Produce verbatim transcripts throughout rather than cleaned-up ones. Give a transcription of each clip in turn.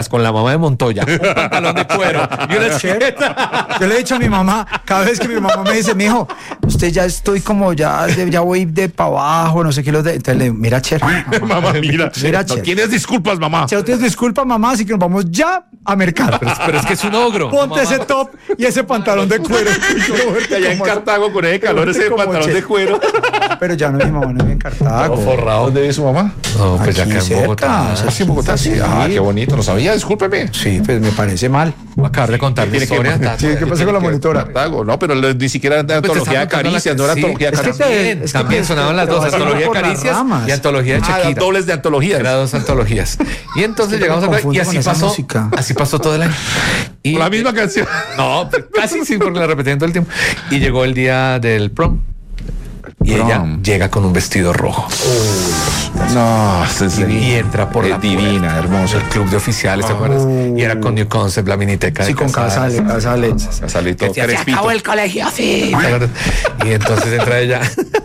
con la mamá de Montoya, un pantalón de cuero y una chaqueta. Yo le he dicho a mi mamá, cada vez que mi mamá me dice, mijo, usted ya estoy como ya, ya voy de para abajo, no sé qué, lo de... entonces le digo, mira, Cher. Mamá, mira, Mira, no Cher. tienes disculpas, mamá. Cher, tienes disculpa, mamá, así que nos vamos ya a mercado. Pero, pero es que es un ogro. Ponte mamá. ese top y ese pantalón de cuero. Allá en Cartago con ese calor, ese como pantalón Cher. de cuero. Pero ya no, mi mamá no vive en Cartago. Todo forrado. ¿Dónde vive su mamá? No, pues ya Aquí queda en cerca, Bogotá. cerca. Sí, en Bogotá, sí. Ah, qué bonito, no sabía, discúlpeme. Sí, pues me parece mal. Voy a acabar de contar mi Tiene que- historia. tiene Sí, ¿qué pasa con la monitora? Cartago, no, pero le- ni siquiera era Pues te antología de estaba contando caricias, la- no era sí, antología de es que caricias. te- También, es que también te- sonaban las te dos, vas antología de por las caricias ramas. y antología de Ah, Shakira. dobles de antologías. Era dos antologías. Y entonces Es que llegamos me a y confundo así con esa pasó, música. así pasó todo el año. Y La misma canción. no, pues, casi sí, porque la repetían todo el tiempo. Y llegó el día del prom. Y Prom. ella llega con un vestido rojo. No, es Y, y entra por es la divina, puerta. hermosa. El club de oficiales, ¿te acuerdas? Y era con New Concept, la miniteca de Sí, con Casares. Casale, Casale. Salí todo Decía, "Se crespito. acabó el colegio, sí". ¿te acuerdas? Y entonces entra ella.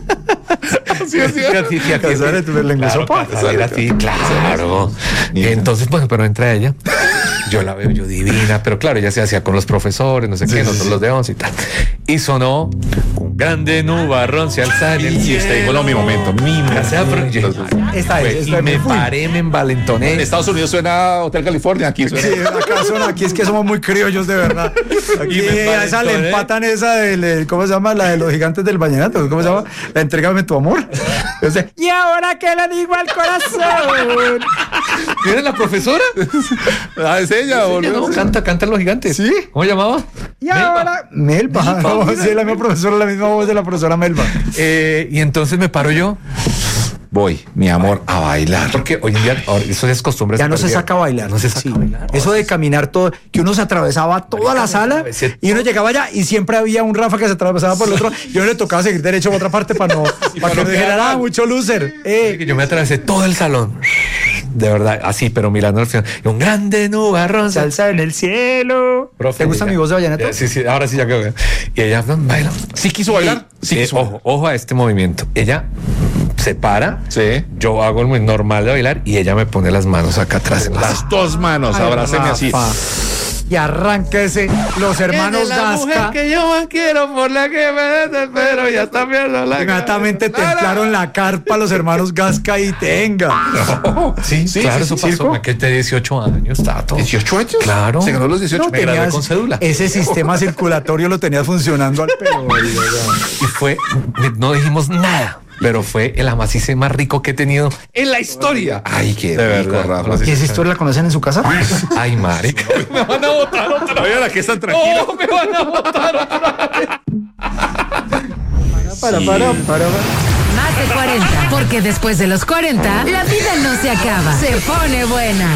Sí, sí. Sí, sí, aquí- Casale, ¿tu lengua Claro, sopa? Casale era así, claro. Y entonces, bueno, pero entra ella. Yo la veo yo divina, pero claro, ella se hacía con los profesores, no sé qué, nosotros los de once y tal. Y sonó un grande nubarrón se alza en el Y este cielo. digo, no, mi momento, mi O sea, pero yo- Esta fue, es, esta y es, me fui. paré, me envalentoné. En Estados Unidos suena Hotel California, aquí suena. Sí, acá son, aquí es que somos muy criollos de verdad. Aquí Y me a esa le envalentoné. empatan esa del, ¿cómo se llama? La de los gigantes del vallenato, ¿cómo se llama? La entrégame tu amor. Entonces, y ahora que le digo al corazón. ¿Eres la profesora? Ah, es ella, Ella boludo. no, canta, canta los gigantes. ¿Sí? ¿Cómo llamaba? Y ahora, Melba. No, sí, la misma profesora, la misma voz de la profesora Melba. Eh, y entonces me paro yo. Voy, mi amor, a bailar. Porque hoy en día, ahora, eso es costumbre. Ya no se perdieron. saca a bailar. No se saca Sí. a bailar. Eso de caminar todo, que uno se atravesaba toda la sala atravesé y uno llegaba allá y siempre había un Rafa que se atravesaba por el otro y uno le tocaba seguir derecho a otra parte para no, para que no dijera nada, mucho loser. Eh, Que yo me atravesé todo el salón. De verdad, así, pero mirando al final. Y un grande nubarrón. se- salsa en el cielo. Profe, ¿Te gusta ya- mi voz de vallenato? ya, Sí, sí, ahora sí ya creo que. Y ella no, baila. ¿Sí quiso bailar? Sí Eh, quiso ojo, ojo a este movimiento. Ella se para. Sí. Yo hago el muy normal de bailar y ella me pone las manos acá atrás. En las... Las dos manos, Ay, abráceme así. Rafa. Y arránquese los hermanos Gasca. que yo más quiero, por la que me desespero, ya está viendo la Inmediatamente templaron la carpa los hermanos Gasca y tenga. Sí, Sí, claro, sí, eso sí, pasó. circo. Que de dieciocho años, Tato. ¿dieciocho años? Claro. Se ganó los dieciocho. No me gradué tenías- con cédula. Ese sistema circulatorio lo tenías funcionando al pelo. Y fue, no dijimos nada, pero fue el amasice más rico que he tenido en la historia. Ay, qué De rico, verdad. Rafa. ¿Y esa historia la conocen en su casa? Ay, marica. Me van a botar otra vez. Oigan, aquí están tranquilos. Oh, me van a botar otra vez. Para, para, para. Más de cuarenta, porque después de los cuarenta, la vida no se acaba, se pone buena.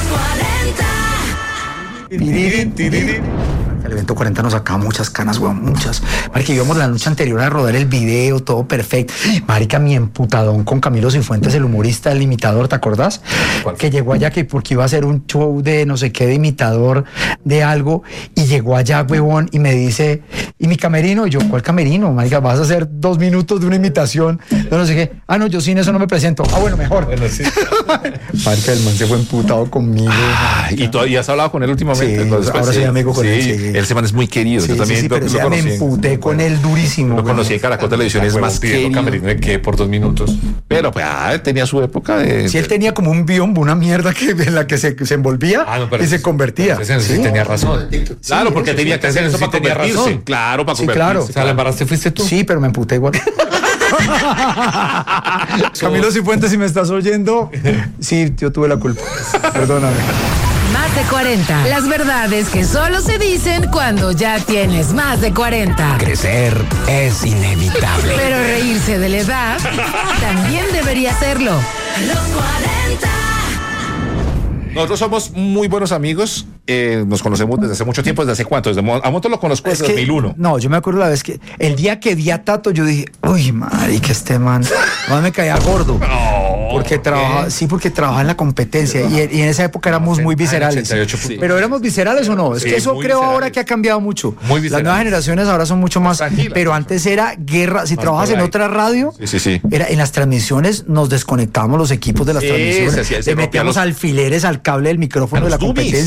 El evento cuarenta nos sacaba muchas canas, weón, muchas. Marica, íbamos la noche anterior a rodar el video, todo perfecto. Marica, mi emputadón con Camilo Cifuentes, el humorista, el imitador, ¿te acordás? ¿Cuál? Que llegó allá que porque iba a hacer un show de no sé qué, de imitador de algo, y llegó allá, huevón, y me dice, ¿y mi camerino? Y yo, ¿cuál camerino? Marica, vas a hacer dos minutos de una imitación, no, no sé qué. Ah, no, yo sin eso no me presento. Ah, bueno, mejor. Bueno, sí. Marica, el man se fue emputado conmigo. Ay, ¿y todavía has hablado con él últimamente? Sí, Entonces, ahora soy amigo con sí, él, sí. Él se man es muy querido. Sí, Yo sí, también sí, lo, pero lo ya me conocí. en- emputé con él durísimo. Lo güey. conocí en Caracol Televisión, es más pidiendo querido. camerino de qué por dos minutos. Pero pues, ah, él tenía su época de... Si él tenía como un biombo, una mierda que, en la que se, se envolvía Ah, no, pero y se ese- convertía. Ese sí, tenía razón. Claro, porque eso, tenía que hacer ese eso sí para tenía convertirse. razón. Claro, para Sí, convertirse. claro. O sea, la embaraste fuiste tú. Sí, pero me emputé igual. Camilo Cifuentes, si me estás oyendo, sí, yo tuve la culpa. Perdóname. Más de cuarenta, las verdades que solo se dicen cuando ya tienes más de cuarenta. Crecer es inevitable. Pero reírse de la edad también debería serlo. Nosotros somos muy buenos amigos. eh, nos conocemos desde hace mucho tiempo. ¿Desde hace cuánto? Desde Mo- a Monto lo conozco Es desde que- dos mil uno. No, yo me acuerdo la vez que el día que vi a Tato, yo dije, uy, marica, este man, man me caía gordo. Porque trabaja, sí, porque trabajaba en la competencia y, y en esa época éramos muy viscerales. ochenta y ocho, sí. Pero éramos viscerales o no, es Sí, que eso muy creo ahora viscerales. que ha cambiado mucho. Muy Las viscerales. nuevas generaciones ahora son mucho más, Tranquilas. pero antes era guerra. Si trabajas en polite. otra radio, Sí, sí, sí. era en las transmisiones nos desconectábamos los equipos de las Sí, transmisiones, se hacía- se le rompían metíamos los- alfileres al cable del micrófono a de la los dummies. competencia.